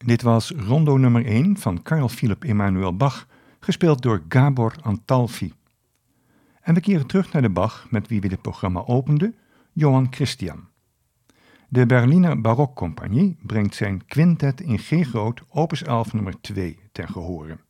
Dit was rondo nummer 1 van Carl Philipp Emanuel Bach, gespeeld door Gábor Antalffy. En we keren terug naar de Bach met wie we dit programma openden, Johann Christian. De Berliner Barokcompagnie brengt zijn quintet in G groot opus 11 nummer 2 ten gehore.